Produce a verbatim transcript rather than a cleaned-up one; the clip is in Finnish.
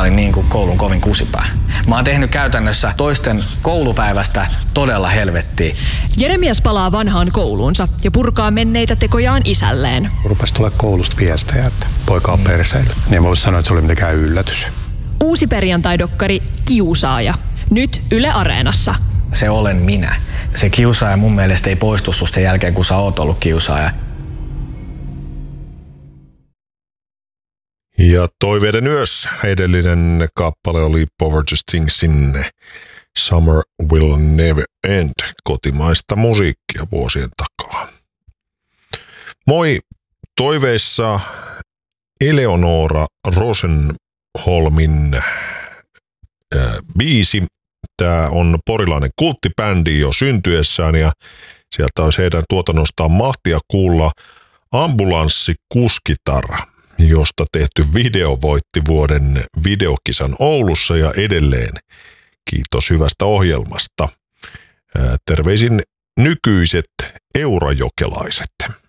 olin niin kuin koulun kovin kusipää. Mä oon tehnyt käytännössä toisten koulupäivästä todella helvettiä. Jeremias palaa vanhaan kouluunsa ja purkaa menneitä tekojaan isälleen. Rupesi tulla koulusta viestejä, että poika on perseily. Niin mä voisin sanoa, että se oli mitenkään yllätys. Uusi perjantai-dokkari Kiusaaja. Nyt Yle Areenassa. Se olen minä. Se kiusaaja mun mielestä ei poistu susta sen jälkeen, kun sä oot ollut kiusaaja. Ja Toiveiden yössä edellinen kappale oli Poverty Stingsin Summer Will Never End, kotimaista musiikkia vuosien takaa. Moi, Toiveissa Eleonora Rosenholmin äh, biisi. Tämä on porilainen kulttibändi jo syntyessään ja sieltä olisi heidän tuotannostaan mahtia kuulla Ambulanssi Kuskitar, josta tehty video voitti vuoden videokisan Oulussa ja edelleen. Kiitos hyvästä ohjelmasta. Terveisin nykyiset eurajokelaiset.